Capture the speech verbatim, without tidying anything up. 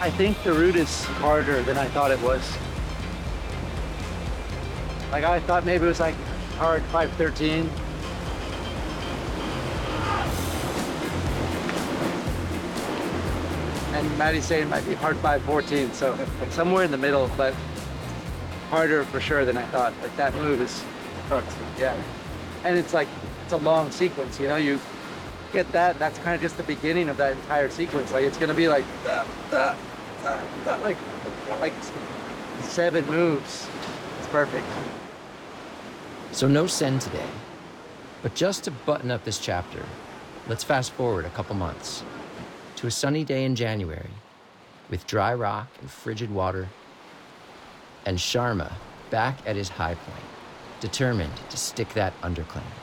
I think the route is harder than I thought it was. Like I thought maybe it was like hard five thirteen. And Maddie's saying it might be hard five fourteen, so somewhere in the middle, but harder for sure than I thought. Like that move is, yeah. And it's like, it's a long sequence, you know, you get that, that's kind of just the beginning of that entire sequence. Like it's gonna be like, uh, uh, uh, uh, like, like seven moves. It's perfect. So no Sen today, but just to button up this chapter, let's fast forward a couple months to a sunny day in January with dry rock and frigid water, and Sharma back at his high point, determined to stick that underclaim.